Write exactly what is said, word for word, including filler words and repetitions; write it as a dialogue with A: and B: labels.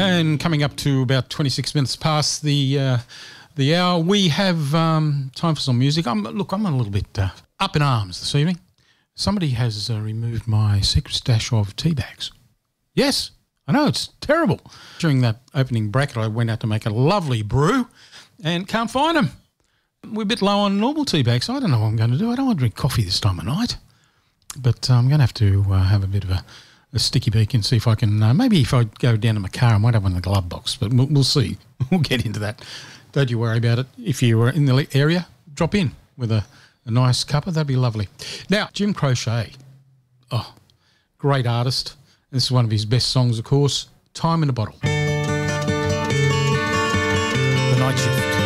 A: And coming up to about twenty-six minutes past the uh, the hour, we have um, time for some music. I'm, look, I'm a little bit uh, up in arms this evening. Somebody has uh, removed my secret stash of tea bags. Yes, I know, it's terrible. During that opening bracket, I went out to make a lovely brew and can't find them. We're a bit low on normal tea bags, so I don't know what I'm going to do. I don't want to drink coffee this time of night. But uh, I'm going to have to uh, have a bit of a, a sticky beak and see if I can, uh, maybe if I go down to my car, I might have one in the glove box, but we'll, we'll see. We'll get into that. Don't you worry about it. If you were in the area, drop in with a, a nice cuppa. That'd be lovely. Now, Jim Croce, oh, great artist. This is one of his best songs, of course, Time in a Bottle. The Night Shift.